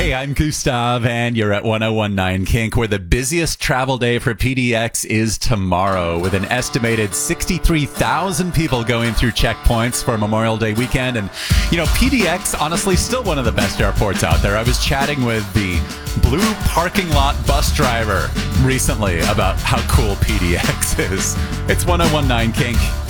Hey, I'm Gustav, and you're at 1019 Kink, where the busiest travel day for PDX is tomorrow, with an estimated 63,000 people going through checkpoints for Memorial Day weekend. And, you know, PDX, honestly, still one of the best airports out there. I was chatting with the Blue Parking Lot bus driver recently about how cool PDX is. It's 1019 Kink.